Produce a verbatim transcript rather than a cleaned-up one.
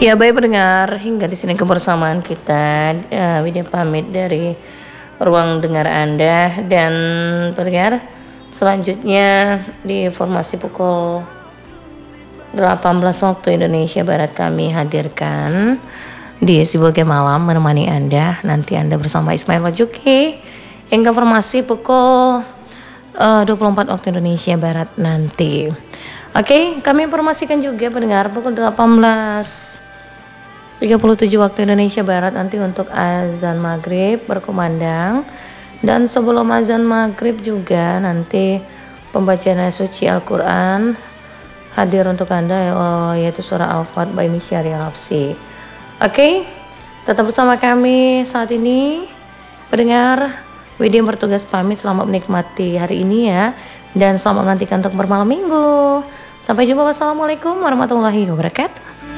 Ya baik pendengar, hingga di sini kebersamaan kita. uh, Widya pamit dari ruang dengar Anda. Dan pendengar, selanjutnya di informasi pukul delapan belas waktu Indonesia Barat kami hadirkan di Sibolga Malam menemani Anda. Nanti Anda bersama Ismail Wajuki hingga informasi pukul uh, dua puluh empat waktu Indonesia Barat nanti. Oke, okay, kami informasikan juga pendengar pukul delapan belas tiga puluh tujuh waktu Indonesia Barat nanti untuk azan maghrib berkumandang. Dan sebelum azan maghrib juga nanti pembacaan suci Al-Quran hadir untuk Anda, yaitu surah Al-Fat by Miss Syahrial Hafsi. Oke, okay? Tetap bersama kami saat ini pendengar. Widya bertugas pamit, selamat menikmati hari ini ya, dan selamat menantikan untuk bermalam minggu. Sampai jumpa, wassalamualaikum warahmatullahi wabarakatuh.